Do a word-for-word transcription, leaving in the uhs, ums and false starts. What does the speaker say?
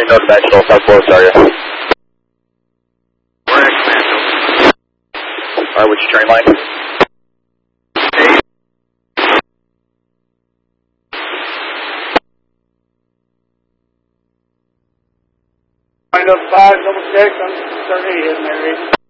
three, no dimensional, South Florida, are you? We're in Expansion. Alright, what's your train line? Find up five, double six, I'm thirty in there.